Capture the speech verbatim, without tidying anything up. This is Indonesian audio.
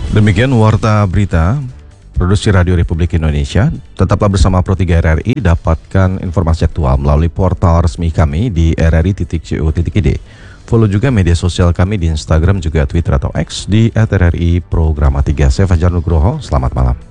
Demikian Warta Berita Produksi Radio Republik Indonesia. Tetaplah bersama Pro tiga R R I. Dapatkan informasi aktual melalui portal resmi kami di r r i titik co titik i d. Follow juga media sosial kami di Instagram juga Twitter atau X di at r r i programa tiga. Saya Fajar Nugroho, selamat malam.